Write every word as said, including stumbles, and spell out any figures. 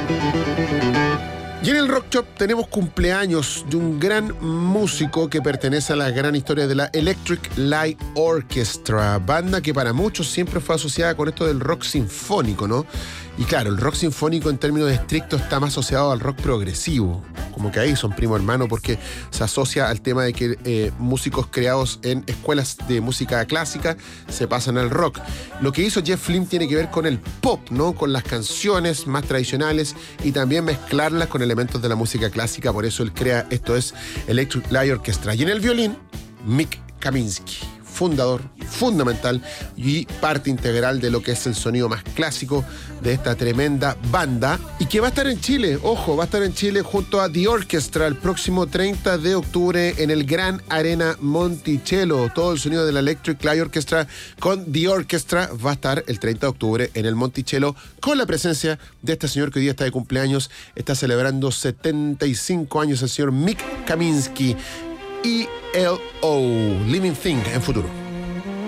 Y en el Rock Shop tenemos cumpleaños de un gran músico que pertenece a la gran historia de la Electric Light Orchestra, banda que para muchos siempre fue asociada con esto del rock sinfónico, ¿no? Y claro, el rock sinfónico en términos estrictos está más asociado al rock progresivo, como que ahí son primo hermano porque se asocia al tema de que eh, músicos creados en escuelas de música clásica se pasan al rock. Lo que hizo Jeff Lynne tiene que ver con el pop, ¿no? Con las canciones más tradicionales y también mezclarlas con elementos de la música clásica, por eso él crea, esto es Electric Light Orchestra. Y en el violín, Mick Kaminsky, fundador, fundamental y parte integral de lo que es el sonido más clásico de esta tremenda banda y que va a estar en Chile, ojo, va a estar en Chile junto a The Orchestra el próximo treinta de octubre en el Gran Arena Monticello. Todo el sonido de la Electric Light Orchestra con The Orchestra va a estar el treinta de octubre en el Monticello con la presencia de este señor que hoy día está de cumpleaños, está celebrando setenta y cinco años, el señor Mick Kaminsky. E L O, Living Thing, en futuro.